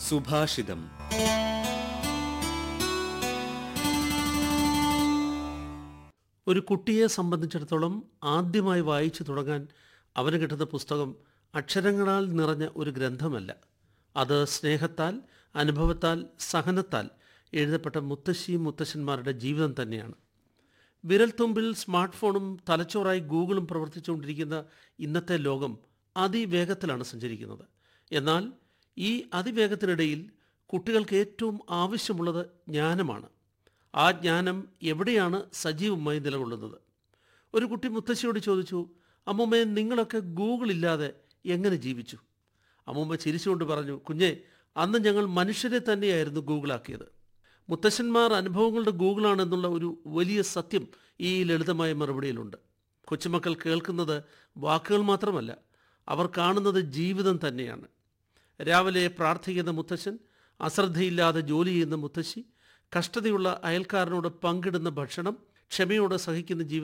സുഭാഷിതം. ഒരു കുട്ടിയെ സംബന്ധിച്ചിടത്തോളം ആദ്യമായി വായിച്ചു തുടങ്ങാൻ അവന് കിട്ടുന്ന പുസ്തകം അക്ഷരങ്ങളാൽ നിറഞ്ഞ ഒരു ഗ്രന്ഥമല്ല. അത് സ്നേഹത്താൽ, അനുഭവത്താൽ, സഹനത്താൽ എഴുതപ്പെട്ട മുത്തശ്ശി മുത്തശ്ശന്മാരുടെ ജീവിതം തന്നെയാണ്. വിരൽത്തുമ്പിൽ സ്മാർട്ട് ഫോണും തലച്ചോറായി ഗൂഗിളും പ്രവർത്തിച്ചുകൊണ്ടിരിക്കുന്ന ഇന്നത്തെ ലോകം അതിവേഗത്തിലാണ് സഞ്ചരിക്കുന്നത്. എന്നാൽ ഈ അതിവേഗത്തിനിടയിൽ കുട്ടികൾക്ക് ഏറ്റവും ആവശ്യമുള്ളത് ജ്ഞാനമാണ്. ആ ജ്ഞാനം എവിടെയാണ് സജീവമായി നിലകൊള്ളുന്നത്? ഒരു കുട്ടി മുത്തശ്ശിയോട് ചോദിച്ചു, അമ്മൂമ്മേ, നിങ്ങളൊക്കെ ഗൂഗിൾ ഇല്ലാതെ എങ്ങനെ ജീവിച്ചു? അമ്മൂമ്മ ചിരിച്ചുകൊണ്ട് പറഞ്ഞു, കുഞ്ഞെ, അന്ന് ഞങ്ങൾ മനുഷ്യരെ തന്നെയായിരുന്നു ഗൂഗിളാക്കിയത്. മുത്തശ്ശന്മാർ അനുഭവങ്ങളുടെ ഗൂഗിളാണെന്നുള്ള ഒരു വലിയ സത്യം ഈ ലളിതമായ മറുപടിയിലുണ്ട്. കൊച്ചുമക്കൾ കേൾക്കുന്നത് വാക്കുകൾ മാത്രമല്ല, അവർ കാണുന്നത് ജീവിതം തന്നെയാണ്. രാവിലെ പ്രാർത്ഥിക്കുന്ന മുത്തശ്ശൻ, അശ്രദ്ധയില്ലാതെ ജോലി ചെയ്യുന്ന മുത്തശ്ശി, കഷ്ടതയുള്ള അയൽക്കാരനോട് പങ്കിടുന്ന ഭക്ഷണം, ക്ഷമയോടെ സഹിക്കുന്ന ജീവിതം